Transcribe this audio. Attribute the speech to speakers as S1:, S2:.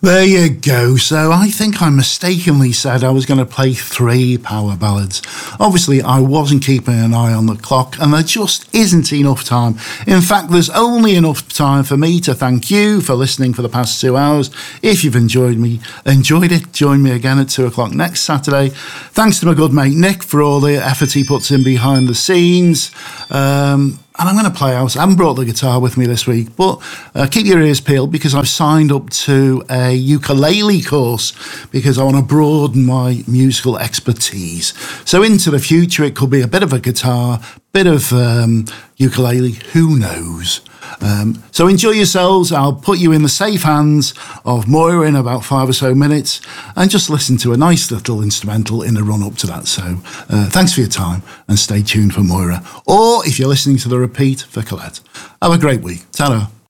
S1: There you go. So I think I mistakenly said I was going to play 3 power ballads. Obviously, I wasn't keeping an eye on the clock, and there just isn't enough time. In fact, there's only enough time for me to thank you for listening for the past 2 hours. If you've enjoyed it, join me again at 2 o'clock next Saturday. Thanks to my good mate Nick for all the effort he puts in behind the scenes. And I'm going to play out. I haven't brought the guitar with me this week, but keep your ears peeled because I've signed up to a ukulele course because I want to broaden my musical expertise. So into the future, it could be a bit of a guitar, bit of ukulele, who knows. So enjoy yourselves. I'll put you in the safe hands of Moira in about 5 or so minutes and just listen to a nice little instrumental in the run up to that. So thanks for your time and stay tuned for Moira. Or if you're listening to the repeat, for Colette. Have a great week. Ta-ra.